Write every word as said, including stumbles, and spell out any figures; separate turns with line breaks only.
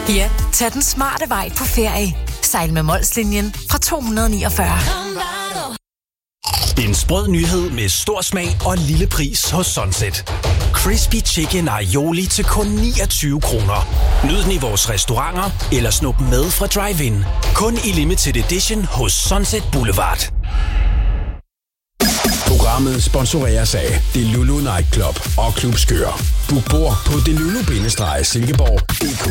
Ja, tag den smarte vej på ferie. Sejl med Molslinjen fra to hundrede niogfyrre.
En sprød nyhed med stor smag og lille pris hos Sunset. Crispy Chicken Aioli til kun niogtyve kroner. Nyd den i vores restauranter eller snup med fra drive-in. Kun i limited edition hos Sunset Boulevard.
Programmet sponsoreres af Delulu Night Club og Klub Skør. Book bord på delulu bindestreg silkeborg punktum d k.